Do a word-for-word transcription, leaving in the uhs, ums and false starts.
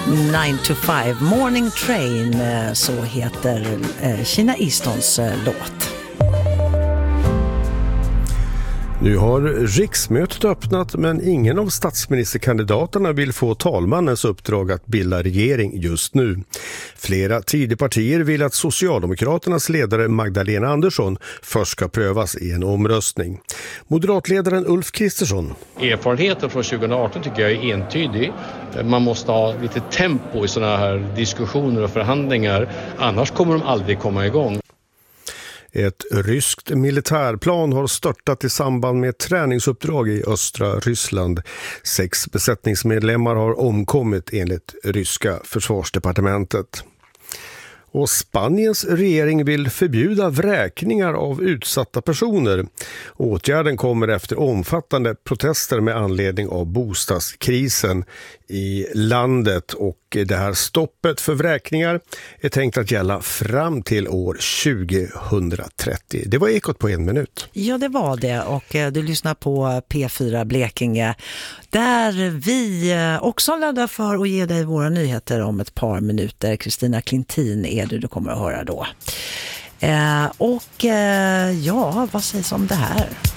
nine to five Morning Train, så heter Kina Eastons låt. Nu har riksmötet öppnat, men ingen av statsministerkandidaterna vill få talmannens uppdrag att bilda regering just nu. Flera Tidöpartier vill att Socialdemokraternas ledare Magdalena Andersson först ska prövas i en omröstning. Moderatledaren Ulf Kristersson. Erfarenheten från tjugo arton tycker jag är entydig. Man måste ha lite tempo i sådana här diskussioner och förhandlingar, annars kommer de aldrig komma igång. Ett ryskt militärplan har störtat i samband med träningsuppdrag i östra Ryssland. Sex besättningsmedlemmar har omkommit enligt ryska försvarsdepartementet. Och Spaniens regering vill förbjuda vräkningar av utsatta personer. Åtgärden kommer efter omfattande protester med anledning av bostadskrisen i landet, och det här stoppet för vräkningar är tänkt att gälla fram till år tjugohundratrettio. Det var Ekot på en minut. Ja, det var det, och du lyssnar på P fyra Blekinge där vi också laddar för att ge dig våra nyheter om ett par minuter. Kristina Klintin är du du kommer att höra då. Eh, och eh, ja, vad sägs om det här?